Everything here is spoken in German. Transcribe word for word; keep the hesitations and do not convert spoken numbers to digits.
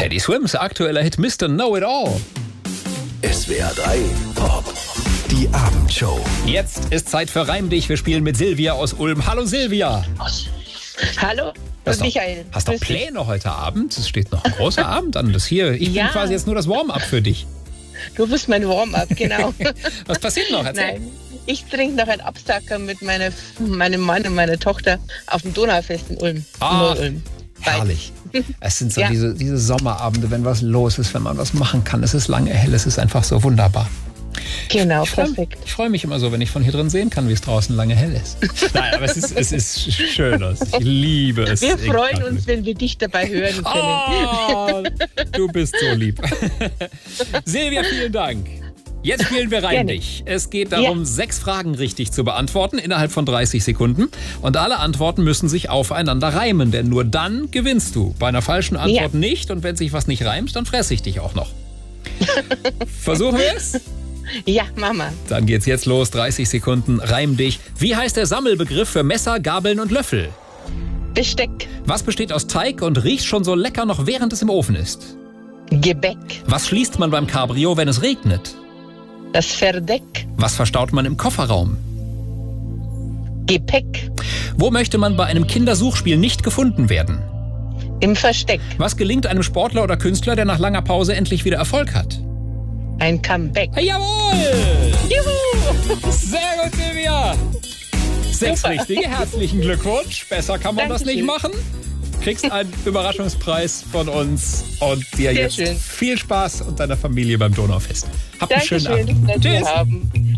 Teddy Swims aktueller Hit Mister Know-It-All. S W R drei Pop. Die Abendshow. Jetzt ist Zeit für Reim dich. Wir spielen mit Silvia aus Ulm. Hallo Silvia. Hallo, Hast doch, Michael. hast doch Pläne heute Abend? Es steht noch ein großer Abend an. Das hier, ich Ja. bin quasi jetzt nur das Warm-up für dich. Du bist mein Warm-up, genau. Was passiert noch? Erzähl. Nein, ich trinke noch einen Absacker mit meiner, meinem Mann und meiner Tochter auf dem Donaufest in Ulm. Ah, in Ulm. Herrlich. Es sind so Ja. diese, diese Sommerabende, wenn was los ist, wenn man was machen kann. Es ist lange hell, es ist einfach so wunderbar. Genau, Ich freue perfekt. freu mich immer so, wenn ich von hier drin sehen kann, wie es draußen lange hell ist. Nein, aber es ist, es ist schön. Ich liebe es. Wir freuen Egal. uns, wenn wir dich dabei hören können. Oh, du bist so lieb. Silvia, vielen Dank. Jetzt spielen wir rein Gerne. dich. Es geht darum, Ja. sechs Fragen richtig zu beantworten innerhalb von dreißig Sekunden. Und alle Antworten müssen sich aufeinander reimen, denn nur dann gewinnst du. Bei einer falschen Antwort Ja. nicht. Und wenn sich was nicht reimt, dann fresse ich dich auch noch. Versuchen wir es? Ja, Mama. Dann geht's jetzt los. dreißig Sekunden. Reim dich. Wie heißt der Sammelbegriff für Messer, Gabeln und Löffel? Besteck, Was besteht aus Teig und riecht schon so lecker noch während es im Ofen ist? Gebäck, Was schließt man beim Cabrio, wenn es regnet? das Verdeck, Was verstaut man im Kofferraum? Gepäck, Wo möchte man bei einem Kindersuchspiel nicht gefunden werden? im Versteck, Was gelingt einem Sportler oder Künstler, der nach langer Pause endlich wieder Erfolg hat? ein Comeback. Hey, jawohl! Juhu! Sehr gut, Silvia! Sechs Super. richtige, herzlichen Glückwunsch. Besser kann man das nicht Dankeschön. machen. Kriegst einen Überraschungspreis von uns und dir Sehr jetzt schön. viel Spaß und deiner Familie beim Donaufest. Habt einen schönen Dankeschön, Abend. dass wir Tschüss! haben.